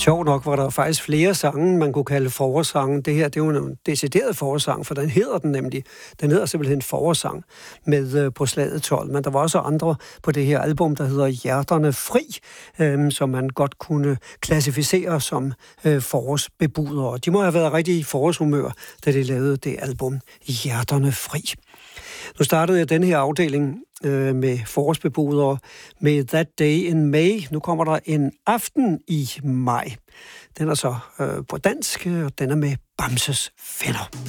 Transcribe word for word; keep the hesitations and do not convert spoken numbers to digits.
Sjov nok var der faktisk flere sange, man kunne kalde forårssange. Det her, det er jo en decideret forårssang, for den hedder den nemlig. Den hedder simpelthen forårssang med øh, på slaget tolv. Men der var også andre på det her album, der hedder Hjerterne Fri, øh, som man godt kunne klassificere som øh, forårsbebudere. De må have været rigtig i forårshumør, da de lavede det album Hjerterne Fri. Nu startede jeg den her afdeling øh, med forårsbebudere med That Day in May. Nu kommer der en aften i maj. Den er så øh, på dansk, og den er med Bamses Venner.